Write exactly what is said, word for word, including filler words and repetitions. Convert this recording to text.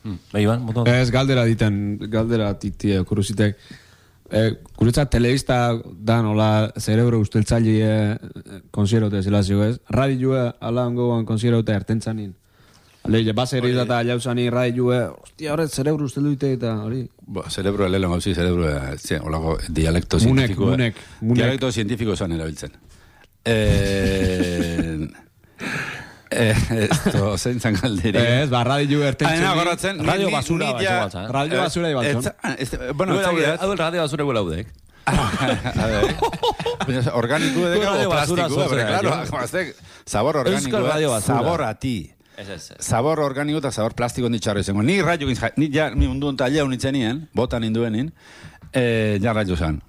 Iban, moto. Ez, galdera diten, galdera titie, kurusitek. Eh, Guretzat, telebista da nola zerebro usteltzaile konsiderote zelazio ez. Radioa ala ongoan konsiderote ertentzanin. Leile, baseri eta jauzani radioa, hostia, horret zerebro usteldu ite eta hori. Zerebro elelo gauzi, zerebro, olako dialekto zientifiko. Munek, munek. Dialekto zientifiko zan erabiltzen. Eh... Esto, zein zan galderi. Ez, ba, radio ertentzen. Aina, gorratzen. Radio basura batzu. Radio basura ibatzen. Bueno, hau el radio basura gula udek. Orgánico edeka o plástico. Claro, sabor orgánico. Sabor a ti. Sabor orgánico eta sabor plastiko ditxarro izango. Ni radio, ni ja, ni mundu onta alia unitzenien, botan induenin, ja radio zan.